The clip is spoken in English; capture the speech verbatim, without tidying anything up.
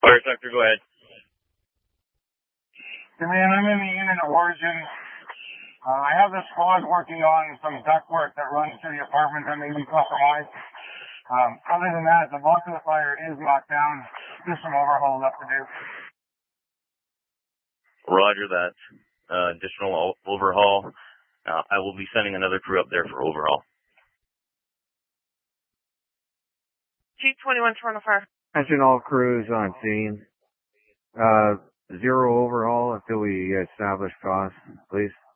Fire sector, go ahead. Hey man, I'm in the unit of origin. Uh, I have this squad working on some ductwork that runs through the apartment that may be compromised. Um, other than that, the bulk of the fire is locked down. Just some overhaul left to do. Roger that. Uh, additional overhaul. Uh, I will be sending another crew up there for overhaul. G twenty-one Toronto Fire. Attention all crews on scene. Uh, zero overhaul until we establish costs, please.